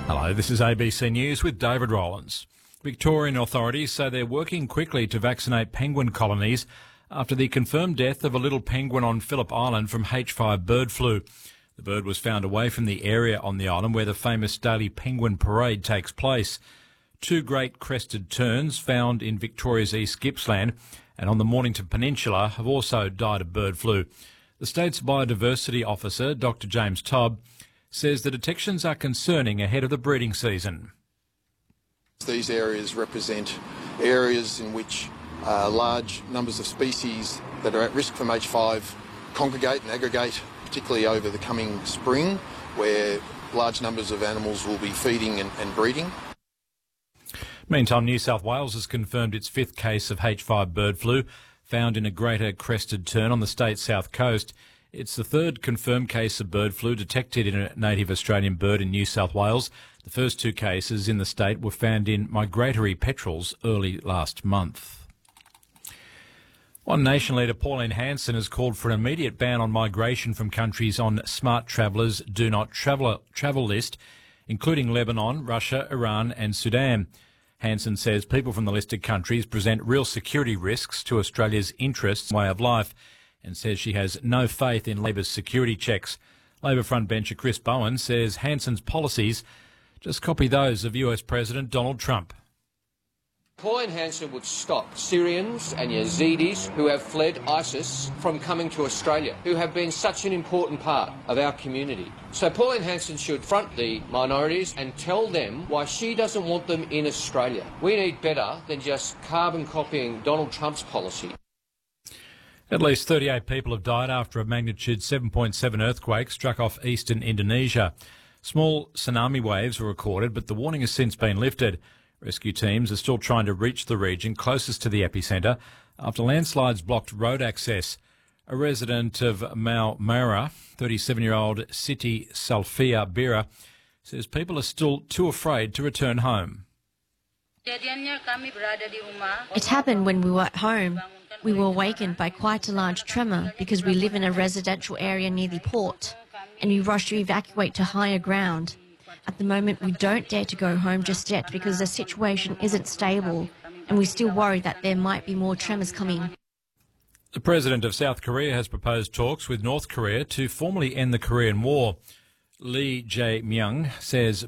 Hello, this is ABC News with David Rowlands. Victorian authorities say they're working quickly to vaccinate penguin colonies after the confirmed death of a little penguin on Phillip Island from H5 bird flu. The bird was found away from the area on the island where the famous daily penguin parade takes place. Two great crested terns found in Victoria's East Gippsland and on the Mornington Peninsula have also died of bird flu. The state's biodiversity officer, Dr James Tobb, says the detections are concerning ahead of the breeding season. These areas represent areas in which large numbers of species that are at risk from H5 congregate and aggregate, particularly over the coming spring, where large numbers of animals will be feeding and breeding. Meantime, New South Wales has confirmed its fifth case of H5 bird flu, found in a greater crested tern on the state's south coast. It's the third confirmed case of bird flu detected in a native Australian bird in New South Wales. The first two cases in the state were found in migratory petrels early last month. One Nation leader, Pauline Hanson, has called for an immediate ban on migration from countries on Smart Travellers Do Not Travel list, including Lebanon, Russia, Iran and Sudan. Hanson says people from the listed countries present real security risks to Australia's interests and way of life, and says she has no faith in Labor's security checks. Labor frontbencher Chris Bowen says Hanson's policies just copy those of US President Donald Trump. Pauline Hanson would stop Syrians and Yazidis who have fled ISIS from coming to Australia, who have been such an important part of our community. So Pauline Hanson should front the minorities and tell them why she doesn't want them in Australia. We need better than just carbon copying Donald Trump's policy. At least 38 people have died after a magnitude 7.7 earthquake struck off eastern Indonesia. Small tsunami waves were recorded, but the warning has since been lifted. Rescue teams are still trying to reach the region closest to the epicentre after landslides blocked road access. A resident of Maumara, 37-year-old Siti Salfia Bira, says people are still too afraid to return home. It happened when we were at home. We were awakened by quite a large tremor because we live in a residential area near the port, and we rushed to evacuate to higher ground. At the moment, we don't dare to go home just yet because the situation isn't stable, and we still worry that there might be more tremors coming. The President of South Korea has proposed talks with North Korea to formally end the Korean War. Lee Jae-myung says